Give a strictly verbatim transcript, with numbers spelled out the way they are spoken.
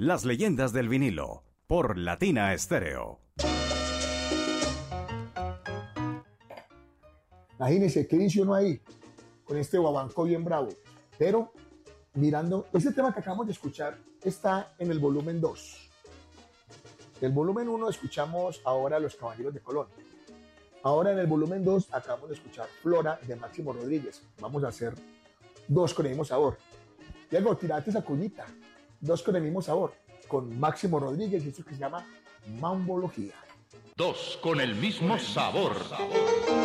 Las leyendas del vinilo, por Latina Estéreo. Imagínense, ¿qué dice uno ahí? Con este guaguancó bien bravo. Pero, mirando, este tema que acabamos de escuchar está en el volumen dos. Del volumen uno escuchamos ahora Los Caballeros de Colón. Ahora en el volumen dos acabamos de escuchar Flora de Máximo Rodríguez. Vamos a hacer dos con el mismo sabor. Diego, tirate esa cuñita. Dos con el mismo sabor. Con Máximo Rodríguez y esto que se llama Mambología. Dos con el mismo sabor.